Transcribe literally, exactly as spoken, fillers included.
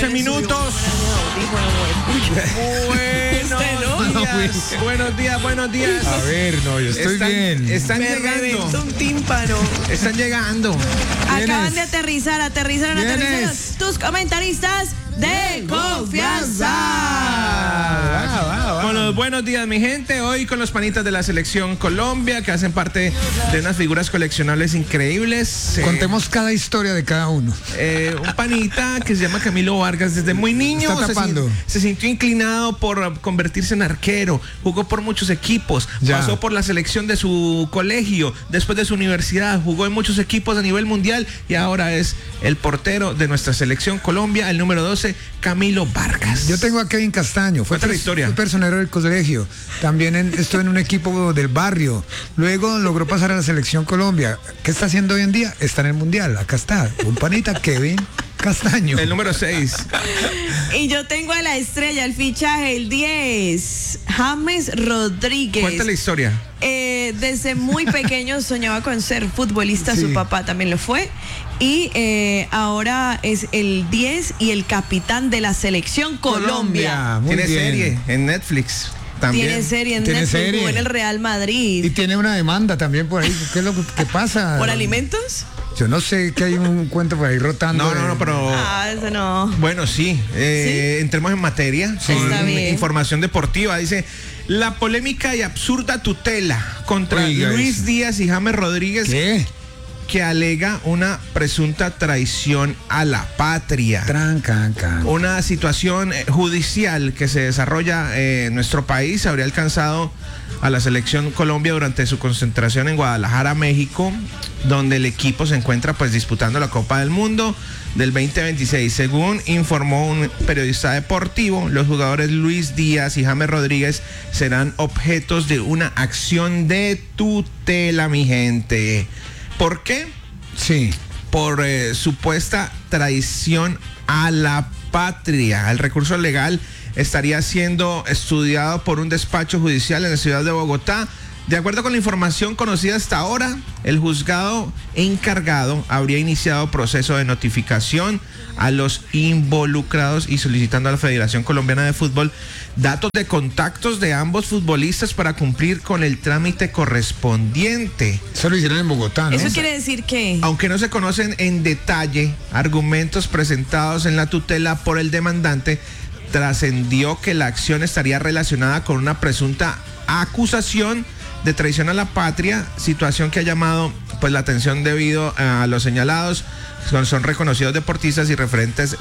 once minutos. Buenos días, buenos días, buenos días. A ver, no, yo estoy están, bien. Están Me llegando. reventó un tímpano. Están llegando. Acaban de aterrizar, aterrizaron, ¿Quiénes? aterrizaron tus comentaristas de confianza. Va, va, va. Con los buenos días, mi gente. Hoy con los panitas de la selección Colombia, que hacen parte de unas figuras coleccionables increíbles. Eh, Contemos cada historia de cada uno. eh, un panita que se llama Camilo Vargas, desde muy niño Está se, tapando. sin- se sintió inclinado por convertirse en arquero. Jugó por muchos equipos. Ya. Pasó por la selección de su colegio, después de su universidad. Jugó en muchos equipos a nivel mundial y ahora es el portero de nuestra selección Colombia, el número doce, Camilo Vargas. Yo tengo a Kevin Castaño, fue, Cuenta la pers- historia. fue personero del colegio, también en- estuvo en un equipo del barrio, luego logró pasar a la selección Colombia. ¿Qué está haciendo hoy en día? Está en el mundial, acá está, un panita, Kevin Castaño. El número seis. Y yo tengo a la estrella, el fichaje, el diez, James Rodríguez. Cuenta la historia. Eh, desde muy pequeño soñaba con ser futbolista, Sí. su papá también lo fue. Y eh, ahora es el diez y el capitán de la selección Colombia. Muy Tiene bien. serie en Netflix. También. Tiene serie en Tiene Netflix, serie. jugó en el Real Y Madrid. tiene una demanda también por ahí. ¿Qué es lo que qué pasa? ¿Por alimentos? Yo no sé, que hay un cuento por ahí rotando. No, no, de- no, pero. Ah, eso no. Bueno, sí. Eh, Entremos en materia. Sí. Con Está bien. información deportiva. Dice: la polémica y absurda tutela contra Oiga, Luis eso. Díaz y James Rodríguez, ¿Qué? que alega una presunta traición a la patria. Trancanca. Una situación eh, judicial que se desarrolla eh, en nuestro país habría alcanzado a la selección Colombia durante su concentración en Guadalajara, México, donde el equipo se encuentra pues disputando la Copa del Mundo del veinte veintiséis. Según informó un periodista deportivo, los jugadores Luis Díaz y James Rodríguez serán objetos de una acción de tutela, mi gente. ¿Por qué? Sí. Por eh, supuesta traición a la patria. El recurso legal estaría siendo estudiado por un despacho judicial en la ciudad de Bogotá. De acuerdo con la información conocida hasta ahora, el juzgado encargado habría iniciado proceso de notificación a los involucrados y solicitando a la Federación Colombiana de Fútbol datos de contactos de ambos futbolistas para cumplir con el trámite correspondiente. Eso lo hicieron en Bogotá, ¿no? Eso quiere decir que... Aunque no se conocen en detalle argumentos presentados en la tutela por el demandante, trascendió que la acción estaría relacionada con una presunta acusación de traición a la patria, situación que ha llamado pues la atención debido a los señalados son, son reconocidos deportistas y referentes